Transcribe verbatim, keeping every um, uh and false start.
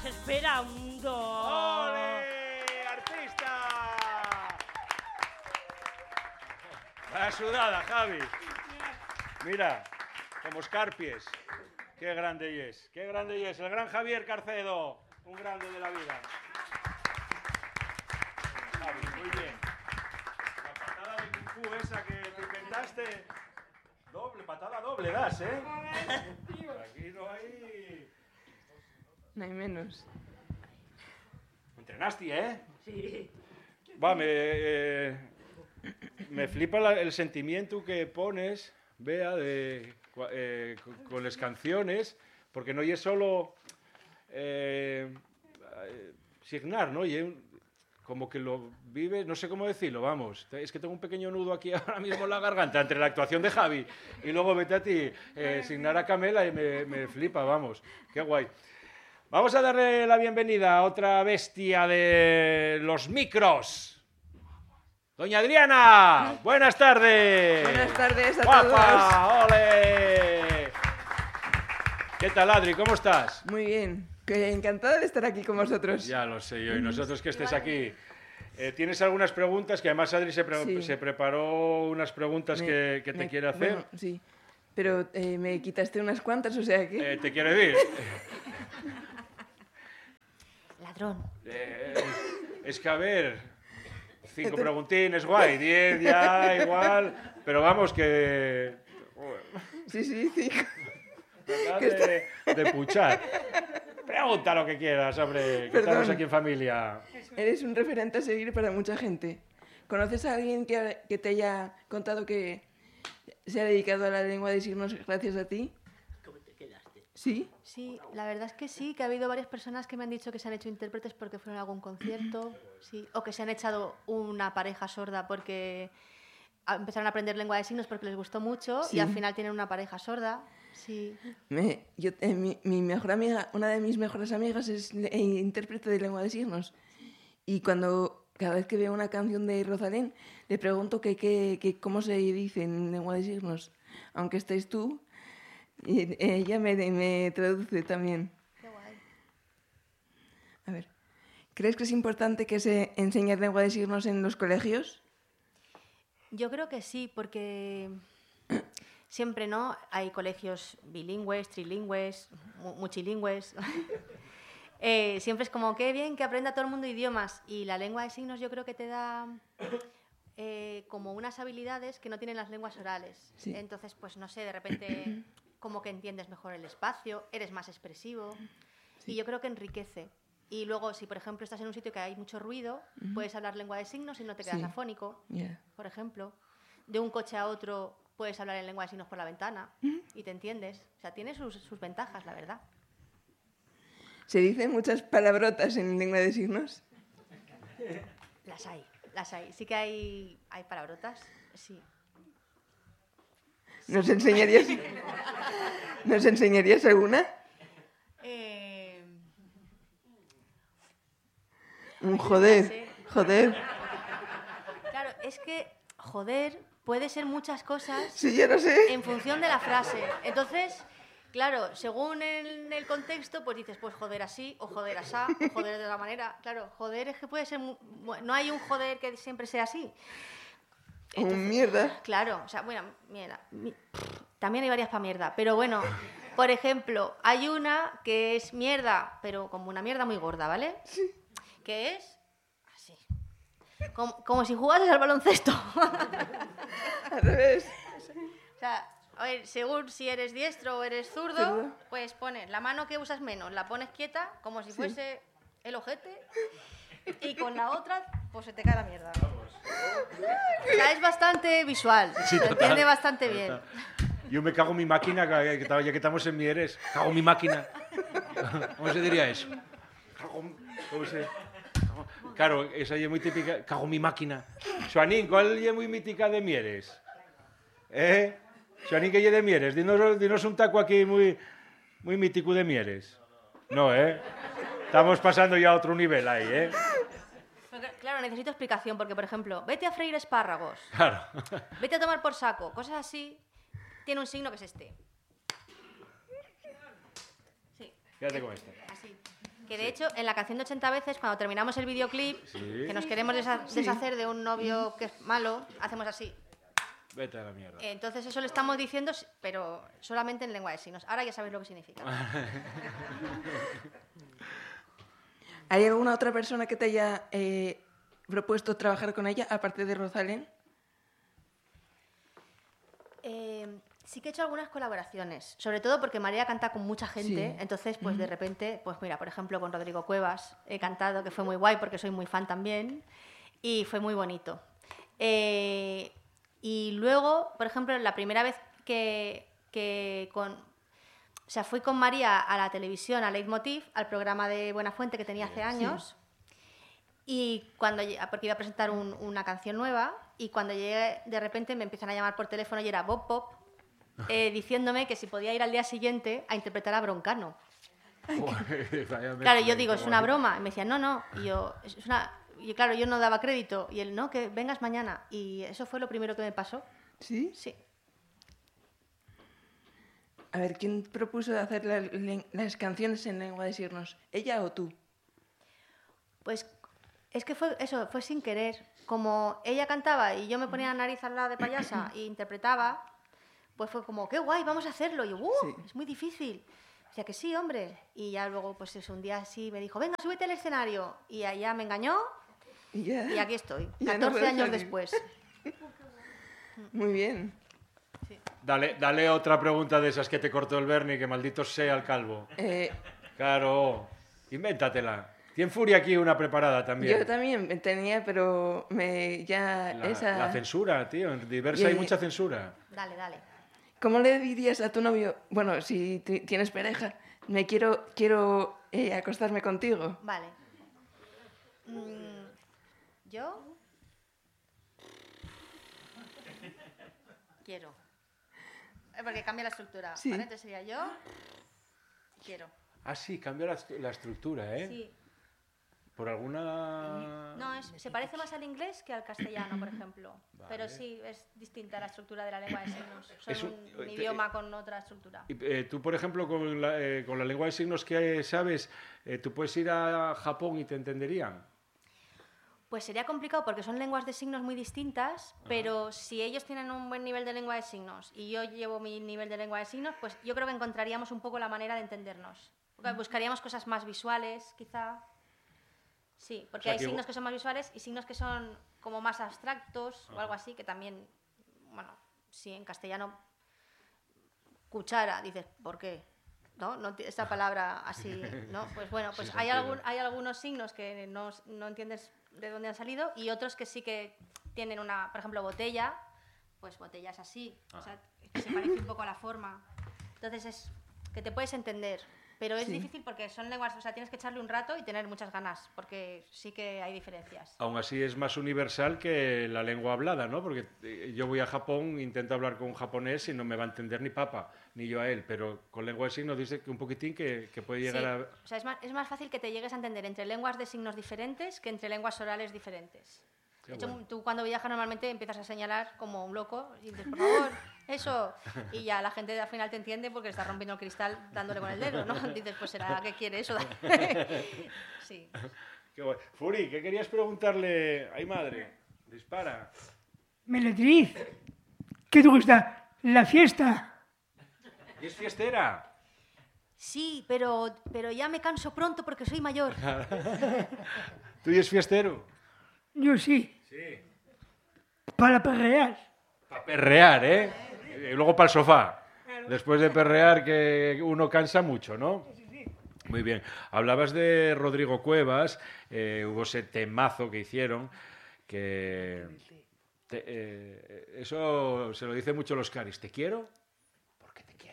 esperando. ¡Ole! ¡Artista! La sudada, Javi. Mira, como escarpies. Qué grande es, qué grande es. El gran Javier Carcedo, un grande de la vida. Javi, muy bien. La patada de Kung Fu esa que te inventaste, doble, patada doble das, ¿eh? Aquí no hay... No hay menos. Entrenaste, ¿eh? Sí. Va, me, eh, me flipa la, el sentimiento que pones, Bea, de, eh, con, con las canciones, porque no es solo eh, eh, signar, ¿no? Y un, como que lo vives, no sé cómo decirlo, vamos. Es que tengo un pequeño nudo aquí ahora mismo en la garganta entre la actuación de Javi y luego vete a ti, eh, signar a Camela y me, me flipa, vamos. Qué guay. Vamos a darle la bienvenida a otra bestia de los micros. Doña Adriana, buenas tardes. Buenas tardes a ¡Guapa! ¡Ole! ¿Qué tal, Adri? ¿Cómo estás? Muy bien. Que encantada de estar aquí con vosotros. Ya lo sé yo, y nosotros que estés aquí. Eh, ¿Tienes algunas preguntas? Que además Adri se, pre Sí. se preparó unas preguntas Me- que, que te me- quiere hacer. Bueno, sí. Pero eh, me quitaste unas cuantas, o sea que... Eh, ¿Te quiere decir? Ladrón. Eh, es que a ver, cinco preguntines, guay, diez ya, igual, pero vamos que... Sí, sí, sí. Acabas de, de puchar. Pregunta lo que quieras, hombre, que Perdón. estamos aquí en familia. Eres un referente a seguir para mucha gente. ¿Conoces a alguien que, que te haya contado que se ha dedicado a la lengua de signos gracias a ti? ¿Cómo te quedaste? ¿Sí? Sí, la verdad es que sí, que ha habido varias personas que me han dicho que se han hecho intérpretes porque fueron a algún concierto, sí, o que se han echado una pareja sorda porque a- empezaron a aprender lengua de signos porque les gustó mucho Sí. y al final tienen una pareja sorda, sí. Me, yo, eh, mi, mi mejor amiga, una de mis mejores amigas es le- eh, intérprete de lengua de signos. Y cuando cada vez que veo una canción de Rosalén, le pregunto que, que, que cómo se dice en lengua de signos. Aunque estés tú, y ella me, me traduce también. Qué guay. A ver, ¿crees que es importante que se enseñe lengua de signos en los colegios? Yo creo que sí, porque siempre, ¿no? Hay colegios bilingües, trilingües, mu- muchilingües. Eh, siempre es como, qué bien que aprenda todo el mundo idiomas. Y la lengua de signos yo creo que te da eh, como unas habilidades que no tienen las lenguas orales. Sí. Entonces, pues no sé, de repente como que entiendes mejor el espacio, eres más expresivo. Y yo creo que enriquece. Y luego, si por ejemplo estás en un sitio que hay mucho ruido, puedes hablar lengua de signos y no te quedas Sí. afónico, Ya. por ejemplo. De un coche a otro puedes hablar en lengua de signos por la ventana y te entiendes. O sea, tiene sus, sus ventajas, la verdad. ¿Se dicen muchas palabrotas en lengua de signos? Las hay, las hay. Sí que hay, hay palabrotas, sí. ¿Nos enseñarías, ¿nos enseñarías alguna? Eh, Un joder, sé. joder. claro, es que joder puede ser muchas cosas Sí, ya lo sé. en función de la frase. Entonces, claro, según el, el contexto, pues dices, pues joder así, o joder asá, o joder de otra manera. Claro, joder es que puede ser... mu- mu- No hay un joder que siempre sea así. Un mierda. Claro, o sea, bueno, mierda. mi- También hay varias para mierda, pero bueno, por ejemplo, hay una que es mierda, pero como una mierda muy gorda, ¿vale? Que es así. Como, como si jugases al baloncesto. Al revés. O sea, a ver, según si eres diestro o eres zurdo, Zurdo. pues pones la mano que usas menos, la pones quieta, como si fuese el ojete, y con la otra, pues se te cae la mierda. O sea, es bastante visual, Sí, se total, entiende bastante bien. total. Yo me cago en mi máquina, que, que, ya que estamos en Mieres. Cago en mi máquina. ¿Cómo se diría eso? Cago en- ¿Cómo se...? cago- Claro, esa es muy típica. Cago en mi máquina. Joanín, ¿cuál es muy mítica de Mieres? ¿Eh? Joanín, ¿qué es de Mieres? Dinos, dinos un taco aquí muy, muy mítico de Mieres. No, ¿eh? Estamos pasando ya a otro nivel ahí, ¿eh? Porque, claro, necesito explicación, porque, por ejemplo, vete a freír espárragos, Claro. vete a tomar por saco, cosas así, tiene un signo que es este. Sí, Quédate con este. así. Que de hecho, en la canción de ochenta veces, cuando terminamos el videoclip, Sí. que nos queremos desha- deshacer de un novio que es malo, hacemos así. Vete a la mierda. Entonces eso le estamos diciendo, pero solamente en lengua de signos. Ahora ya sabéis lo que significa. ¿Hay alguna otra persona que te haya eh, propuesto trabajar con ella, aparte de Rosalén? Eh, sí que he hecho algunas colaboraciones, sobre todo porque María canta con mucha gente, Sí. entonces pues de repente, pues mira, por ejemplo con Rodrigo Cuevas he cantado, que fue muy guay porque soy muy fan también, y fue muy bonito. Eh, y luego, por ejemplo, la primera vez que, que con... O sea, fui con María a la televisión, a Leitmotiv, al programa de Buenafuente que tenía hace años. Y cuando lle- porque iba a presentar un- una canción nueva, y cuando llegué, de repente me empiezan a llamar por teléfono y era Bob Pop, eh, diciéndome que si podía ir al día siguiente a interpretar a Broncano. Claro, yo digo, es una broma. Y me decían, no, no. Y yo, es es una... Y claro, yo no daba crédito. Y él, no, que vengas mañana. Y eso fue lo primero que me pasó. ¿Sí? Sí. A ver, ¿quién propuso hacer la- len- las canciones en lengua de signos? ¿Ella o tú? Pues es que fue eso, fue sin querer. Como ella cantaba y yo me ponía la nariz al lado de payasa e interpretaba, pues fue como, qué guay, vamos a hacerlo. Y yo, ¡uh! Sí. Es muy difícil. O sea que sí, hombre. Y ya luego, pues eso, un día así me dijo, venga, súbete al escenario. Y allá me engañó Y ya. y aquí estoy, Ya no catorce puedo años salir. después. Muy bien. Dale, dale otra pregunta de esas que te cortó el Bernie, que maldito sea el calvo. Eh, Claro, invéntatela. Tiene Furia aquí una preparada también. yo también tenía, pero me ya La, esa... la censura, tío. En Diversa hay Y- mucha censura. Dale, dale. ¿Cómo le dirías a tu novio? Bueno, si ti- tienes pareja, me quiero quiero eh, acostarme contigo. Vale. Mm, ¿Yo? Quiero. Eh, Porque cambia la estructura. Sí. ¿Vale? Entonces sería yo. Quiero. Ah, sí, cambia la, la estructura, ¿eh? Sí. Por alguna... No, es- se parece más al inglés que al castellano, por ejemplo. Pero Vale. sí, es distinta la estructura de la lengua de signos. Son Es un- un, un te- idioma con otra estructura. Y, eh, tú, por ejemplo, con la, eh, con la lengua de signos que sabes, eh, tú puedes ir a Japón y te entenderían. Pues sería complicado porque son lenguas de signos muy distintas, pero si ellos tienen un buen nivel de lengua de signos y yo llevo mi nivel de lengua de signos, pues yo creo que encontraríamos un poco la manera de entendernos. Porque buscaríamos cosas más visuales, quizá. Sí, porque sea, hay que signos vo- que son más visuales y signos que son como más abstractos o algo así, que también, bueno, si en castellano cuchara, dices, ¿por qué? ¿No? No, ti- esta palabra así, ¿no? Pues bueno, pues Sí, hay, sentido. algún, hay algunos signos que no, no entiendes de dónde han salido y otros que sí que tienen una, por ejemplo, botella, pues botella es así, o sea, se parece un poco a la forma. Entonces es que te puedes entender, pero es Sí. difícil porque son lenguas, o sea, tienes que echarle un rato y tener muchas ganas, porque sí que hay diferencias. Aún así es más universal que la lengua hablada, ¿no? Porque eh, yo voy a Japón, intento hablar con un japonés y no me va a entender ni papa, ni yo a él, pero con lengua de signos dice que un poquitín que, que puede llegar Sí, a... o sea, es más, es más fácil que te llegues a entender entre lenguas de signos diferentes que entre lenguas orales diferentes. Qué De hecho, bueno. tú cuando viajas normalmente empiezas a señalar como un loco y dices, por favor, eso. Y ya la gente al final te entiende porque estás rompiendo el cristal dándole con el dedo, ¿no? Dices, pues será que quiere eso. Sí. Qué guay. Furi, ¿qué querías preguntarle? ¡Ay, madre! Dispara. Meletriz, ¿qué te gusta? La fiesta. ¿Y es fiestera? Sí, pero, pero ya me canso pronto porque soy mayor. ¿Tú y es fiestero? Yo sí, Sí. para perrear. Para perrear, ¿eh? Y luego para el sofá. Después de perrear, que uno cansa mucho, ¿no? Muy bien. Hablabas de Rodrigo Cuevas, eh, hubo ese temazo que hicieron, que... te- eh, eso se lo dice mucho los caris. ¿Te quiero?